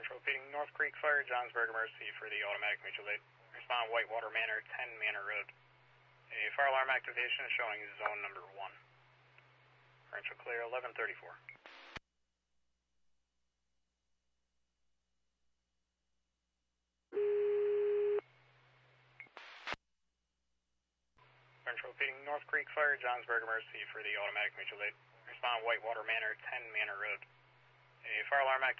Central repeating North Creek Fire, Johnsburg emergency for the automatic mutual aid. Respond Whitewater Manor, 10 Manor Road. A fire alarm activation showing zone number 1. Differential clear, 1134. Central repeating North Creek Fire, Johnsburg emergency for the automatic mutual aid. Respond Whitewater Manor, 10 Manor Road. A fire alarm activation